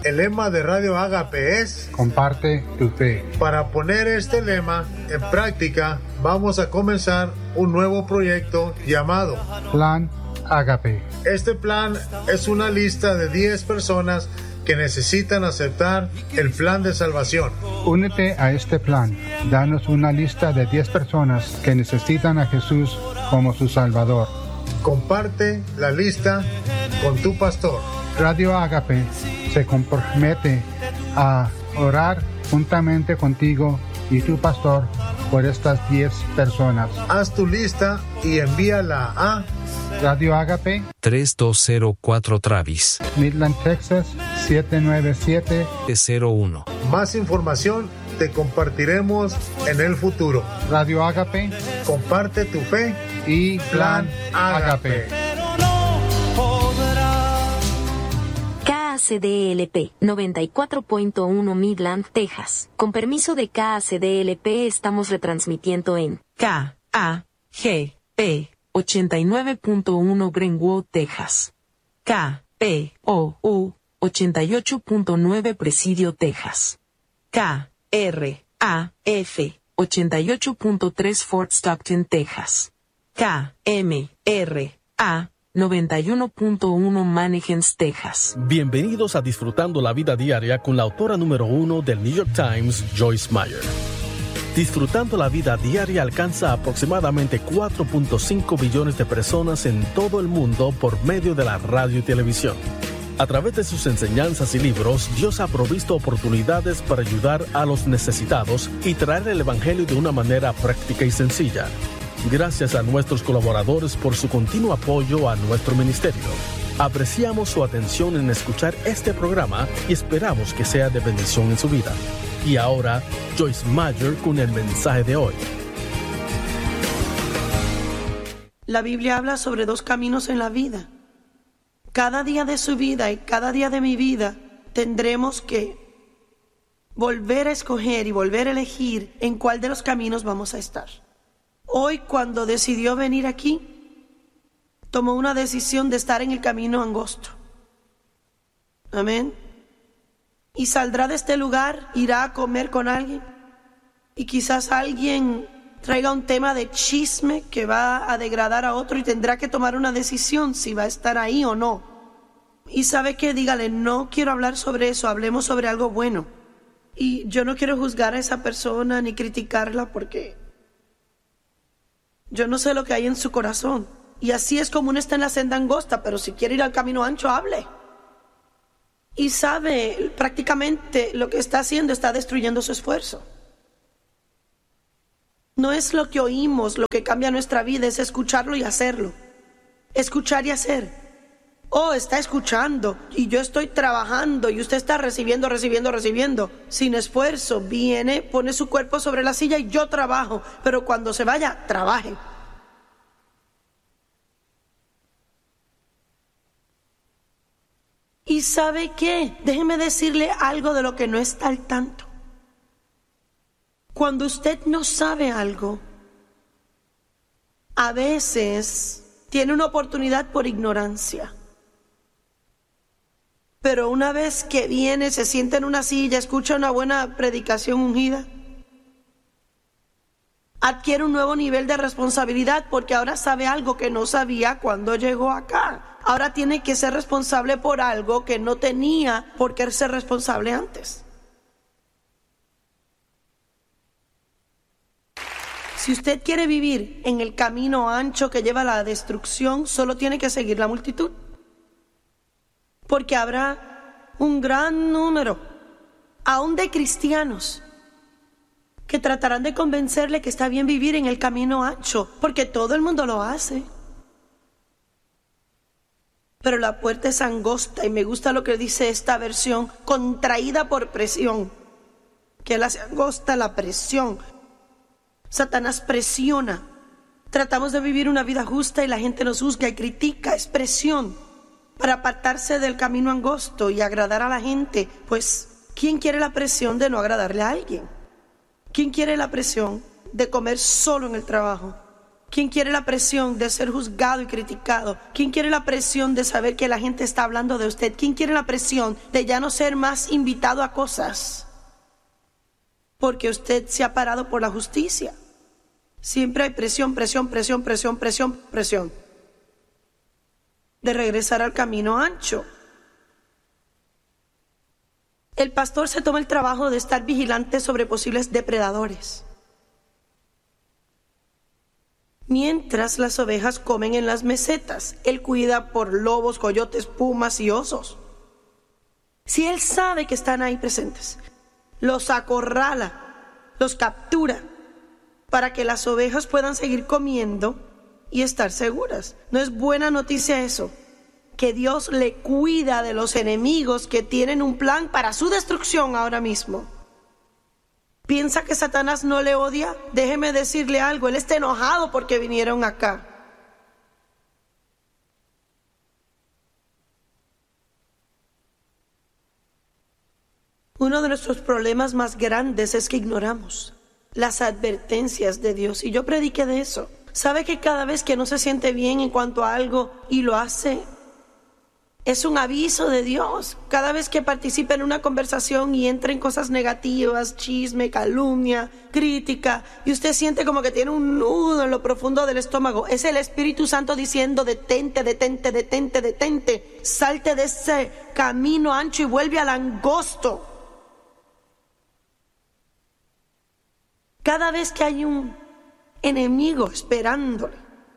El lema de Radio Ágape es: comparte tu fe. Para poner este lema en práctica, vamos a comenzar un nuevo proyecto llamado Plan Ágape. Este plan es una lista de 10 personas que necesitan aceptar el plan de salvación. Únete a este plan. Danos una lista de 10 personas que necesitan a Jesús como su Salvador. Comparte la lista con tu pastor. Radio Ágape se compromete a orar juntamente contigo y tu pastor por estas 10 personas. Haz tu lista y envíala a Radio Ágape 3204 Travis, Midland, Texas 79701. Más información te compartiremos en el futuro. Radio Ágape, comparte tu fe y Plan Ágape. KACDLP 94.1 Midland, Texas. Con permiso de KACDLP estamos retransmitiendo en KAGP 89.1 Greenwood, Texas. KPOU 88.9 Presidio, Texas. KRAF 88.3 Fort Stockton, Texas. KMRA 91.1 Mannequins, Texas. Bienvenidos a Disfrutando la Vida Diaria con la autora número 1 del New York Times, Joyce Meyer. Disfrutando la Vida Diaria alcanza aproximadamente 4.5 billones de personas en todo el mundo por medio de la radio y televisión. A través de sus enseñanzas y libros, Dios ha provisto oportunidades para ayudar a los necesitados y traer el Evangelio de una manera práctica y sencilla. Gracias a nuestros colaboradores por su continuo apoyo a nuestro ministerio. Apreciamos su atención en escuchar este programa y esperamos que sea de bendición en su vida. Y ahora, Joyce Meyer con el mensaje de hoy. La Biblia habla sobre 2 caminos en la vida. Cada día de su vida y cada día de mi vida tendremos que volver a escoger y volver a elegir en cuál de los caminos vamos a estar. Hoy, cuando decidió venir aquí, tomó una decisión de estar en el camino angosto. Amén. Y saldrá de este lugar, irá a comer con alguien. Y quizás alguien traiga un tema de chisme que va a degradar a otro y tendrá que tomar una decisión si va a estar ahí o no. Y sabe qué, dígale, no quiero hablar sobre eso, hablemos sobre algo bueno. Y yo no quiero juzgar a esa persona ni criticarla porque yo no sé lo que hay en su corazón. Y así es como uno está en la senda angosta, pero si quiere ir al camino ancho, hable. Y sabe, prácticamente lo que está haciendo está destruyendo su esfuerzo. No es lo que oímos lo que cambia nuestra vida, es escucharlo y hacerlo. Escuchar y hacer. Oh, está escuchando y yo estoy trabajando y usted está recibiendo. Sin esfuerzo, viene, pone su cuerpo sobre la silla y yo trabajo. Pero cuando se vaya, trabaje. ¿Y sabe qué? Déjeme decirle algo de lo que no está al tanto. Cuando usted no sabe algo, a veces tiene una oportunidad por ignorancia. Pero una vez que viene, se sienta en una silla, escucha una buena predicación ungida, adquiere un nuevo nivel de responsabilidad porque ahora sabe algo que no sabía cuando llegó acá. Ahora tiene que ser responsable por algo que no tenía por qué ser responsable antes. Si usted quiere vivir en el camino ancho que lleva a la destrucción, solo tiene que seguir la multitud. Porque habrá un gran número, aún de cristianos, que tratarán de convencerle que está bien vivir en el camino ancho, porque todo el mundo lo hace. Pero la puerta es angosta y me gusta lo que dice esta versión, contraída por presión, que la hace angosta la presión. Satanás presiona. Tratamos de vivir una vida justa y la gente nos juzga y critica, es presión para apartarse del camino angosto y agradar a la gente. Pues, ¿quién quiere la presión de no agradarle a alguien? ¿Quién quiere la presión de comer solo en el trabajo? ¿Quién quiere la presión de ser juzgado y criticado? ¿Quién quiere la presión de saber que la gente está hablando de usted? ¿Quién quiere la presión de ya no ser más invitado a cosas? Porque usted se ha parado por la justicia. Siempre hay presión, presión, presión, presión, presión, presión. De regresar al camino ancho. El pastor se toma el trabajo de estar vigilante sobre posibles depredadores. Mientras las ovejas comen en las mesetas, él cuida por lobos, coyotes, pumas y osos. Si él sabe que están ahí presentes, los acorrala, los captura, para que las ovejas puedan seguir comiendo y estar seguras. ¿No es buena noticia eso? Que Dios le cuida de los enemigos que tienen un plan para su destrucción ahora mismo. ¿Piensa que Satanás no le odia? Déjeme decirle algo, él está enojado porque vinieron acá. Uno de nuestros problemas más grandes es que ignoramos las advertencias de Dios. Y yo prediqué de eso. ¿Sabe que cada vez que no se siente bien en cuanto a algo y lo hace, es un aviso de Dios? Cada vez que participa en una conversación y entra en cosas negativas, chisme, calumnia, crítica, y usted siente como que tiene un nudo en lo profundo del estómago, es el Espíritu Santo diciendo: detente, detente, detente, detente, salte de ese camino ancho y vuelve al angosto. Cada vez que hay un enemigo esperándole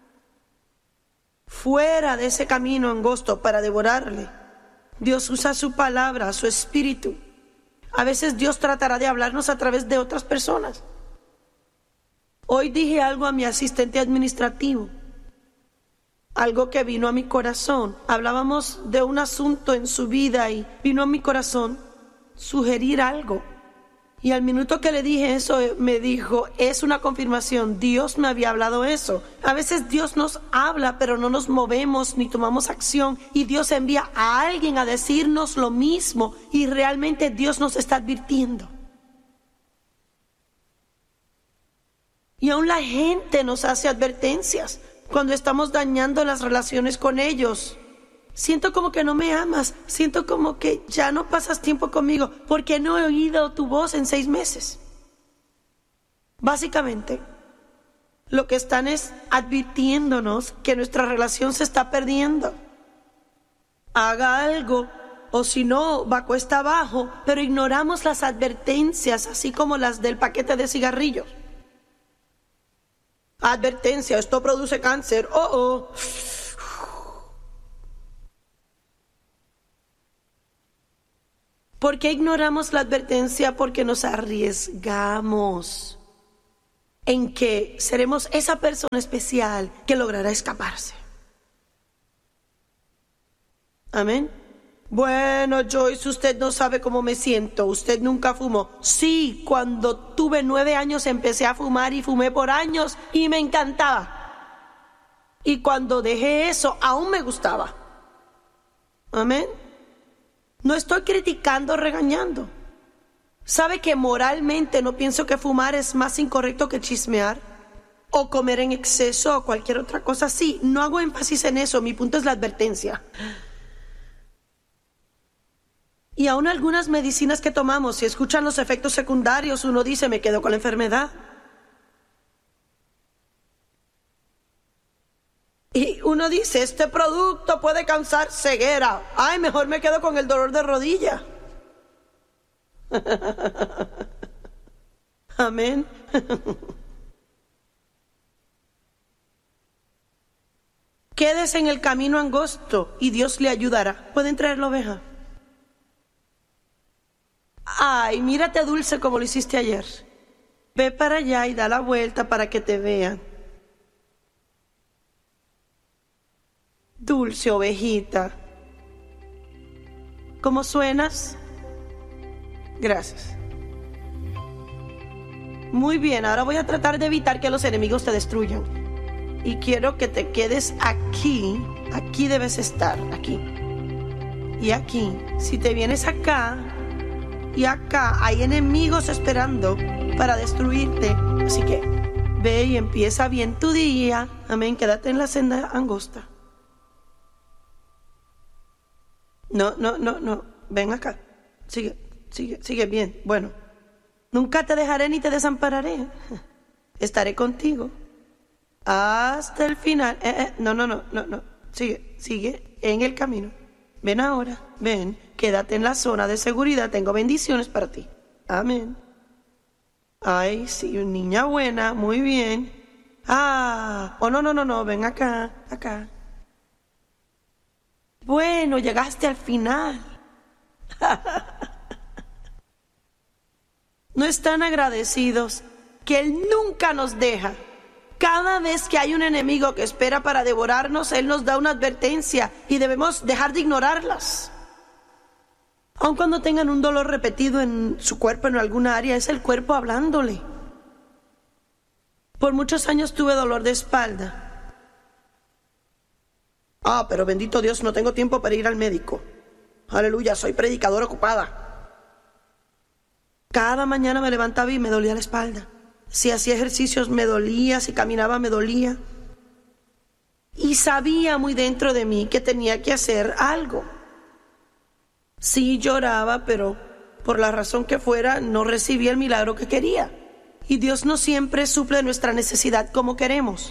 fuera de ese camino angosto para devorarle, Dios usa su palabra, su espíritu. A veces Dios tratará de hablarnos a través de otras personas. Hoy dije algo a mi asistente administrativo, algo que vino a mi corazón. Hablábamos de un asunto en su vida y vino a mi corazón sugerir algo. Y al minuto que le dije eso, me dijo: es una confirmación, Dios me había hablado eso. A veces Dios nos habla, pero no nos movemos ni tomamos acción. Y Dios envía a alguien a decirnos lo mismo. Y realmente Dios nos está advirtiendo. Y aún la gente nos hace advertencias cuando estamos dañando las relaciones con ellos. Siento como que no me amas, siento como que ya no pasas tiempo conmigo, porque no he oído tu voz en 6 meses. Básicamente, lo que están es advirtiéndonos que nuestra relación se está perdiendo. Haga algo, o si no, va cuesta abajo, pero ignoramos las advertencias, así como las del paquete de cigarrillos. Advertencia: esto produce cáncer. ¿Por qué ignoramos la advertencia? Porque nos arriesgamos en que seremos esa persona especial que logrará escaparse. Amén. Bueno, Joyce, usted no sabe cómo me siento. Usted nunca fumó. Sí, cuando tuve 9 años empecé a fumar y fumé por años y me encantaba. Y cuando dejé eso, aún me gustaba. Amén. No estoy criticando o regañando. ¿Sabe que moralmente no pienso que fumar es más incorrecto que chismear? O comer en exceso o cualquier otra cosa así. No hago énfasis en eso, mi punto es la advertencia. Y aún algunas medicinas que tomamos, si escuchan los efectos secundarios, uno dice: me quedo con la enfermedad. Y uno dice: este producto puede causar ceguera. Ay, mejor me quedo con el dolor de rodilla. Amén. Quédese en el camino angosto y Dios le ayudará. ¿Pueden traer la oveja? Ay, mírate dulce como lo hiciste ayer. Ve para allá y da la vuelta para que te vean. Dulce ovejita. ¿Cómo suenas? Gracias. Muy bien, ahora voy a tratar de evitar que los enemigos te destruyan. Y quiero que te quedes aquí. Aquí debes estar, aquí. Y aquí. Si te vienes acá y acá, hay enemigos esperando para destruirte. Así que Ve y empieza bien tu día. Amén. Quédate en la senda angosta. No. Ven acá. Sigue bien. Bueno. Nunca te dejaré ni te desampararé. Estaré contigo hasta el final. No. Sigue en el camino. Ven ahora. Ven. Quédate en la zona de seguridad. Tengo bendiciones para ti. Amén. Ay, sí, niña buena. Muy bien. No. Ven acá. Bueno, llegaste al final. No están agradecidos que Él nunca nos deja. Cada vez que hay un enemigo que espera para devorarnos, Él nos da una advertencia y debemos dejar de ignorarlas. Aun cuando tengan un dolor repetido en su cuerpo, en alguna área, es el cuerpo hablándole. Por muchos años tuve dolor de espalda. Pero bendito Dios, no tengo tiempo para ir al médico. Aleluya, soy predicadora ocupada. Cada mañana me levantaba y me dolía la espalda. Si hacía ejercicios me dolía, si caminaba me dolía. Y sabía muy dentro de mí que tenía que hacer algo. Sí lloraba, pero por la razón que fuera no recibía el milagro que quería. Y Dios no siempre suple nuestra necesidad como queremos.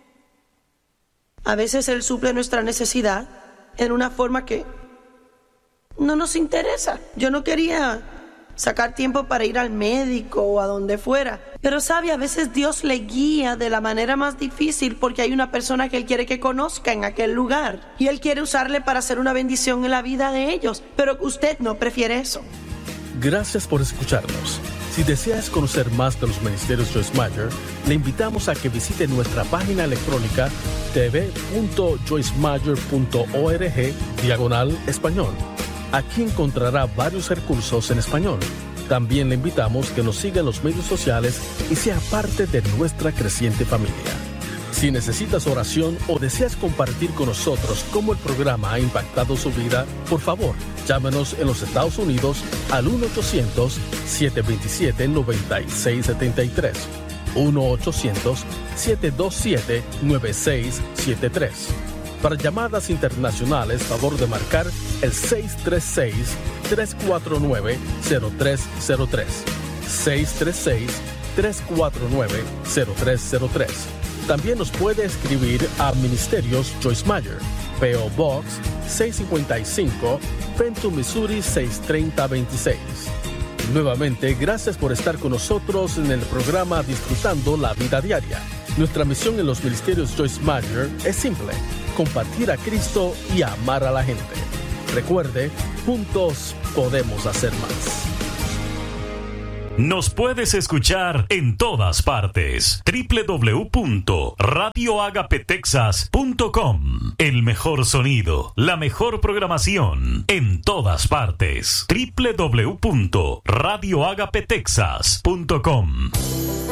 A veces Él suple nuestra necesidad en una forma que no nos interesa. Yo no quería sacar tiempo para ir al médico o a donde fuera. Pero sabe, a veces Dios le guía de la manera más difícil porque hay una persona que Él quiere que conozca en aquel lugar. Y Él quiere usarle para hacer una bendición en la vida de ellos. Pero usted no prefiere eso. Gracias por escucharnos. Si deseas conocer más de los ministerios Joyce Meyer, le invitamos a que visite nuestra página electrónica tv.joycemeyer.org/español. Aquí encontrará varios recursos en español. También le invitamos que nos siga en los medios sociales y sea parte de nuestra creciente familia. Si necesitas oración o deseas compartir con nosotros cómo el programa ha impactado su vida, por favor, llámenos en los Estados Unidos al 1-800-727-9673. 1-800-727-9673. Para llamadas internacionales, favor de marcar el 636-349-0303. 636-349-0303. También nos puede escribir a Ministerios Joyce Meyer, P.O. Box 655, Fenton, Missouri 63026. Nuevamente, gracias por estar con nosotros en el programa Disfrutando la Vida Diaria. Nuestra misión en los Ministerios Joyce Meyer es simple: compartir a Cristo y amar a la gente. Recuerde, juntos podemos hacer más. Nos puedes escuchar en todas partes. www.radioagapetexas.com. El mejor sonido, la mejor programación en todas partes. www.radioagapetexas.com.